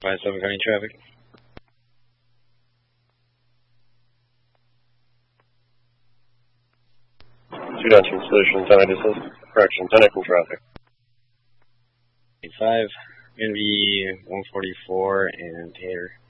5-7 County traffic. 2-2 solution, 10 distance. Correction, 10 from traffic. 5, going to be 144 and Tater.